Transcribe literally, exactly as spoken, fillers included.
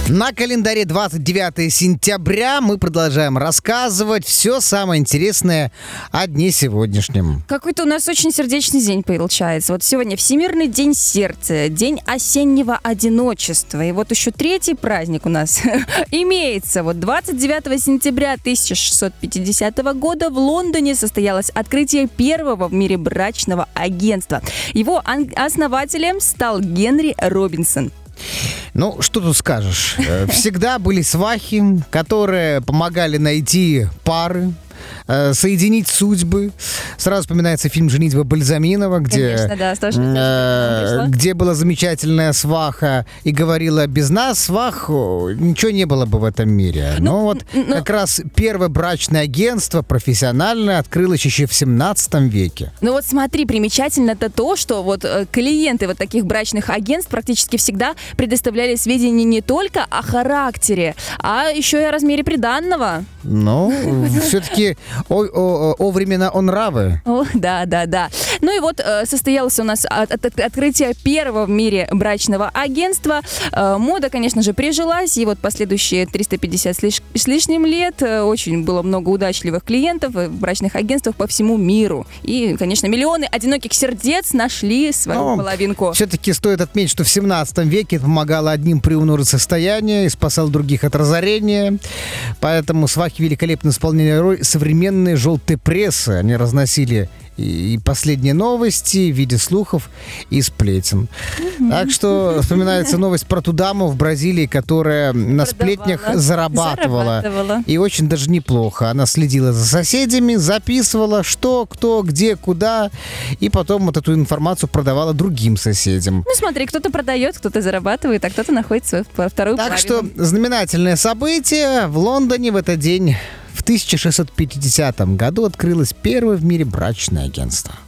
На календаре двадцать девятое сентября мы продолжаем рассказывать все самое интересное о дне сегодняшнем. Какой-то у нас очень сердечный день получается. Вот сегодня Всемирный день сердца, день осеннего одиночества. И вот еще третий праздник у нас имеется. Вот двадцать девятого сентября тысяча шестьсот пятидесятого года в Лондоне состоялось открытие первого в мире брачного агентства. Его основателем стал Генри Робинсон. Ну, что тут скажешь? Всегда были свахи, которые помогали найти пары, соединить судьбы. Сразу вспоминается фильм «Женитьба Бальзаминова», где, Конечно, да, тоже, э, где была замечательная сваха и говорила: без нас, свах, ничего не было бы в этом мире. Но ну, вот ну, как раз первое брачное агентство профессиональное открылось еще в семнадцатом веке. Ну вот смотри, примечательно-то то, что вот клиенты вот таких брачных агентств практически всегда предоставляли сведения не только о характере, а еще и о размере приданного. Ну, все-таки о, о, о времена о нравы. О, да, да, да. Ну и вот э, состоялось у нас от, от, открытие первого в мире брачного агентства. Э, мода, конечно же, прижилась, и вот последующие триста пятьдесят с, лиш, с лишним лет э, очень было много удачливых клиентов в брачных агентствах по всему миру. И, конечно, миллионы одиноких сердец нашли свою Но половинку. Все-таки стоит отметить, что в семнадцатом веке это помогало одним приумножить состояние и спасало других от разорения. Поэтому свахи великолепно исполняли роль современной желтой прессы. Они разносили и последние новости в виде слухов и сплетен. Mm-hmm. Так что вспоминается новость про ту даму в Бразилии, которая на сплетнях зарабатывала. зарабатывала. И очень даже неплохо. Она следила за соседями, записывала, что, кто, где, куда. И потом вот эту информацию продавала другим соседям. Ну смотри, кто-то продает, кто-то зарабатывает, а кто-то находит свою вторую Так половину. что знаменательное событие. В Лондоне в этот день в тысяча шестьсот пятидесятом году открылось первое в мире брачное агентство.